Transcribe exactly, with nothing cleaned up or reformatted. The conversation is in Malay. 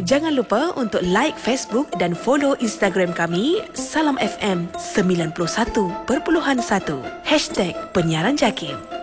Jangan lupa untuk like Facebook dan follow Instagram kami Salam F M sembilan puluh satu perpuluhan satu Hashtag Penyiaran Jakim.